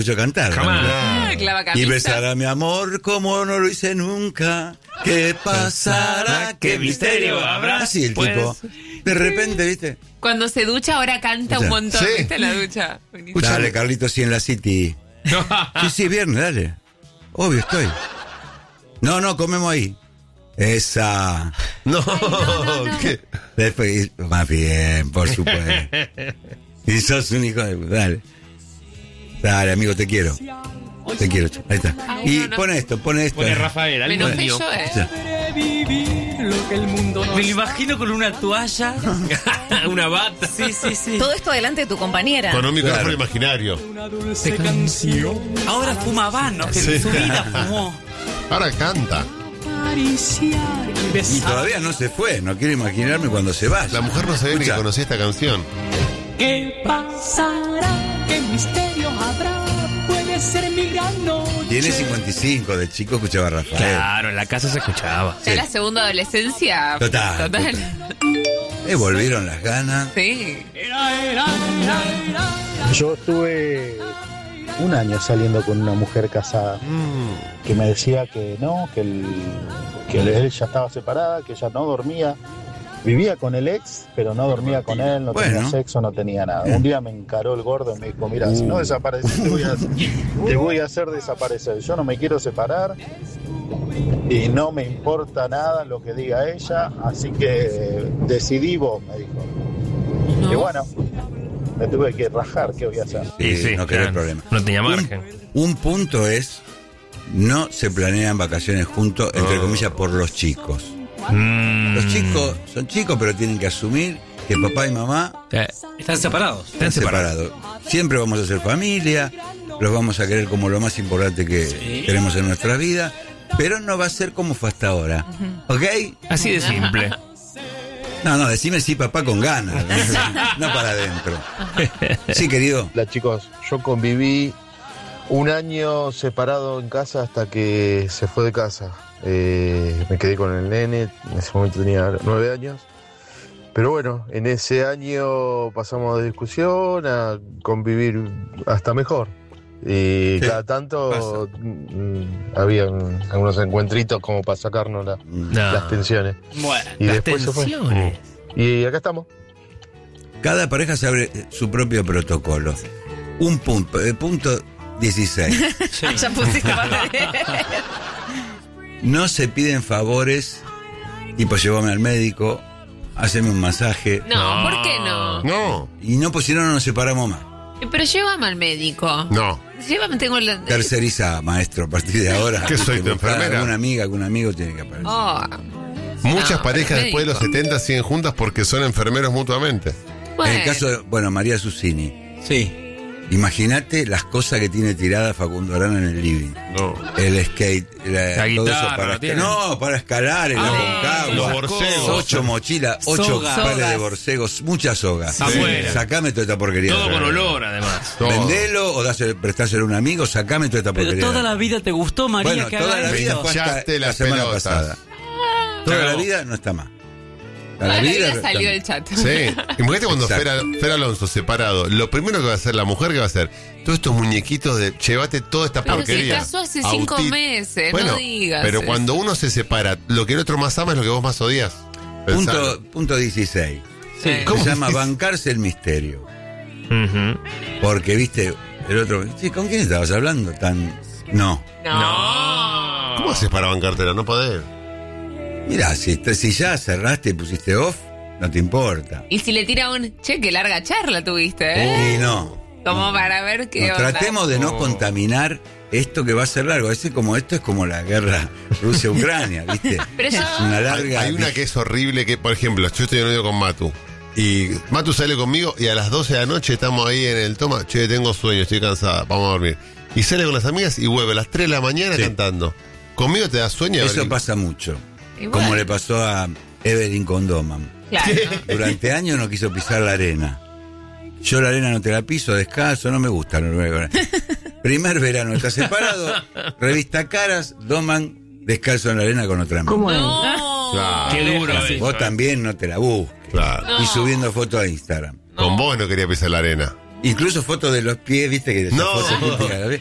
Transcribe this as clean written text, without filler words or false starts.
escucho cantar. Jamás. Clava camisa. Y besar a mi amor como no lo hice nunca. ¿Qué pasará? ¿Qué misterio habrá? Así el tipo. De repente, ¿viste? Cuando se ducha ahora canta un montón, Sí. ¿viste? En la ducha. Buenísimo. Dale, Carlitos, sí, en la City. Sí, viernes, dale. Obvio, estoy. No, comemos ahí. Esa. No, ¿qué? Después, más bien, por supuesto. Y sos un hijo de... Dale, amigo, te quiero. Te quiero, ahí está. Ay, Y no. pone esto. Pone Rafael, Me algo enojé mío. yo, Ya. Me lo imagino con una toalla. Una bata. Sí. Todo esto delante de tu compañera. Con un micrófono Claro. imaginario. Ahora fuma habano, que Sí. en su vida fumó. Ahora canta. Y todavía no se fue. No quiero imaginarme cuando se vaya. La mujer no sabía ni que Escucha. conocía esta canción. ¿Qué pasará? ¿Qué misterio habrá? Puede ser mi gran noche. Tiene 55, de chico escuchaba a Rafael. Claro, en la casa se escuchaba. Ya la segunda adolescencia. Total. Volvieron las ganas. Sí. Yo estuve un año saliendo con una mujer casada que me decía que no, que él ya estaba separada, que ella no dormía. Vivía con el ex, pero no dormía con él, no Bueno. tenía sexo, no tenía nada. Un día me encaró el gordo y me dijo, mira, si no desapareces te voy a hacer desaparecer. Yo no me quiero separar y no me importa nada lo que diga ella, así que decidí vos, me dijo. Y bueno, me tuve que rajar, ¿qué voy a hacer? Sí, no querés claro. problema. No tenía margen. Un punto es, no se planean vacaciones juntos, entre comillas, por los chicos. Los chicos son chicos, pero tienen que asumir que papá y mamá Están separados. están separados. Siempre vamos a ser familia, los vamos a querer como lo más importante que tenemos en nuestra vida, pero no va a ser como fue hasta ahora. ¿Ok? Así de simple. No, decime sí, papá, con ganas. No para adentro. Sí, querido. Hola chicos, yo conviví un año separado en casa hasta que se fue de casa. Me quedé con el nene, en ese momento tenía 9 años. Pero bueno, en ese año pasamos de discusión a convivir hasta mejor. Y Sí, cada tanto habían algunos encuentritos como para sacarnos las tensiones. Bueno, Y Las después se fue. tensiones. Y acá estamos. Cada pareja se abre su propio protocolo. Un punto, punto 16. Ya pusiste papel. No se piden favores, tipo llévame al médico, haceme un masaje. No, ¿por qué no? No, Y no, pues si no, no nos separamos más. Pero llévame al médico. no. Llévame, tengo la... Terceriza, maestro, a partir de ahora. ¿Qué soy, tu enfermera? Alguna amiga, algún amigo tiene que aparecer. Oh, Muchas No, parejas el después de los médico. 70 siguen juntas porque son enfermeros mutuamente. bueno. En el caso de, María Susini, sí. imagínate las cosas que tiene tirada Facundo Arana en el living. No. El skate, La todo guitarra, eso para ¿la tiene? no, para escalar, el Aconcagua, los borcegos. 8 mochilas, 8 Sogas. pares de borcegos, muchas sogas. Afuera. Sacame toda esta porquería. Todo con olor, además. Todo. Vendelo o prestáselo a un amigo, sacame toda esta Pero porquería. toda la vida te gustó, María, bueno, que toda haga la vida esto. fue hasta Hinchaste la las semana pelotas. pasada. Toda la vida no está más. Toda la vida está salió mal. el chat. Sí. Imagínate cuando Exacto. Fer Alonso separado. Lo primero que va a hacer la mujer, que va a hacer? Todos estos muñequitos de llévate toda esta Pero se porquería. casó hace 5 Auti- meses, Bueno, no digas. pero eso. cuando uno se separa, lo que el otro más ama es lo que vos más odias. Pensalo. Punto 16. Sí. Se llama bancarse el misterio. Ujú. Porque, viste, el otro, "Che, ¿con quién estabas hablando? No. No. ¿Cómo haces para bancártela? No podés. Mirá, si ya cerraste y pusiste off, no te importa. Y si le tira un, che, qué larga charla tuviste, ¿eh? Y no. Como para ver qué No, onda. tratemos de no contaminar esto que va a ser largo. Esto es como la guerra Rusia-Ucrania, ¿viste? Pero yo- Es una larga. Hay una que es horrible, que por ejemplo, yo estoy de novio con Matu. Y Matu sale conmigo y a las 12 de la noche estamos ahí en el toma. Che, tengo sueño, estoy cansada, vamos a dormir. Y sale con las amigas y vuelve a las 3 de la mañana Sí. cantando. ¿Conmigo te da sueño? Eso Evelyn? pasa mucho. Y bueno. Como le pasó a Evelyn con Doman. Claro. Durante años no quiso pisar la arena. Yo la arena no te la piso, descalzo, no me gusta Noruega. Primer verano, está separado, revista Caras, Doman descalzo en la arena con otra amiga. No. Claro. Qué duro eso. Vos también no te la busques. Claro. Y subiendo fotos a Instagram. Con vos no quería pisar la arena. Incluso fotos de los pies, viste que esa No. foto típica de los pies.